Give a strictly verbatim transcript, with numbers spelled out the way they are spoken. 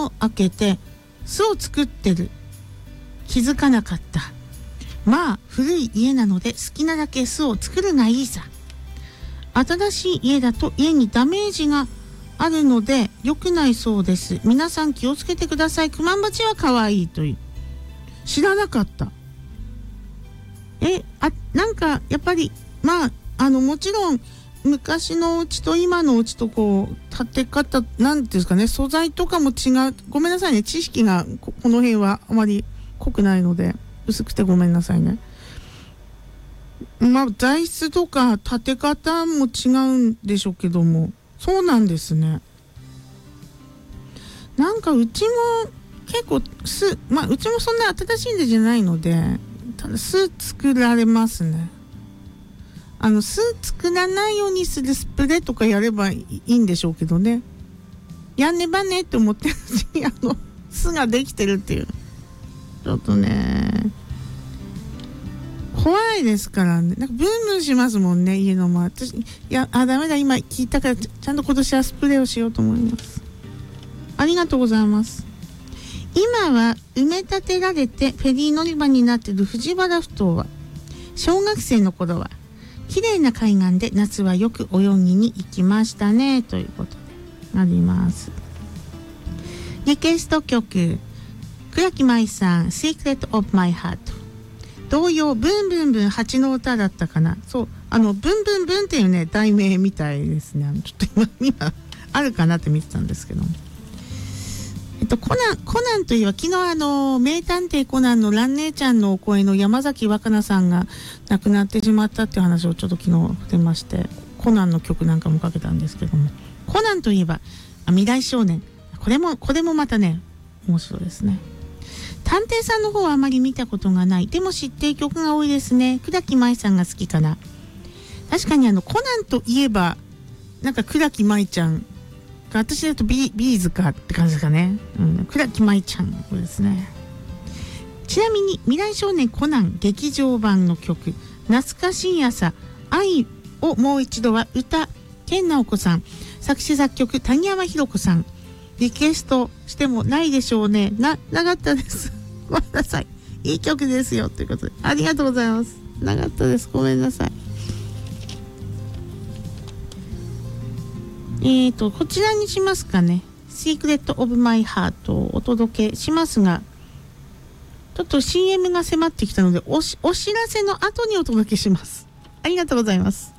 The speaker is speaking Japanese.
を開けて巣を作ってる。気づかなかった。まあ古い家なので好きなだけ巣を作るがいいさ。新しい家だと家にダメージがあるので良くないそうです。皆さん気をつけてください。クマンバチは可愛いという。知らなかった。え、あ、なんかやっぱりまああのもちろん昔のお家と今のお家とこう建て方なんていうんですかね、素材とかも違う。ごめんなさいね、知識が こ, この辺はあまり濃くないので薄くてごめんなさいね。まあ材質とか建て方も違うんでしょうけども、そうなんですね。なんかうちも結構巣、まあうちもそんな新しいんでじゃないので、ただ巣作られますね。あの巣作らないようにするスプレーとかやればいいんでしょうけどね。やんねばねって思ってるうちにあの巣ができてるっていう、ちょっとね怖いですからね。なんかブンブンしますもんね、家の周り。私いやあダメだ、今聞いたからちゃんと今年はスプレーをしようと思います。ありがとうございます。今は埋め立てられてフェリー乗り場になっている藤原ふ頭は小学生の頃は綺麗な海岸で夏はよく泳ぎに行きましたねということであります。リクエスト曲、倉木舞さん Secret of My Heart。 同様ブンブンブン蜂の歌だったかな。そう、あのブンブンブンっていうね題名みたいですね。あのちょっと今今あるかなって見てたんですけども、えっと、コナン、コナンといえば昨日あの名探偵コナンの蘭姉ちゃんのお声の山崎若菜さんが亡くなってしまったっていう話をちょっと昨日出まして、コナンの曲なんかもかけたんですけども、コナンといえばあ未来少年、これもこれもまたね面白いですね。探偵さんの方はあまり見たことがない。でも知っている曲が多いですね。倉木舞さんが好きかな。確かにあのコナンといえばなんか倉木舞ちゃん、私だと ビ, ビーズかって感じですかね。うん、倉木舞ちゃんこれですね。ちなみに未来少年コナン劇場版の曲懐かしい朝愛をもう一度は歌健直子さん、作詞作曲谷山ひろ子さん、リクエストしてもないでしょうね。な、なかったです。ごめんなさい。いい曲ですよということでありがとうございます。なかったです。ごめんなさい。えーとこちらにしますかね。Secret of My Heart をお届けしますが、ちょっと シーエム が迫ってきたので お, しお知らせの後にお届けします。ありがとうございます。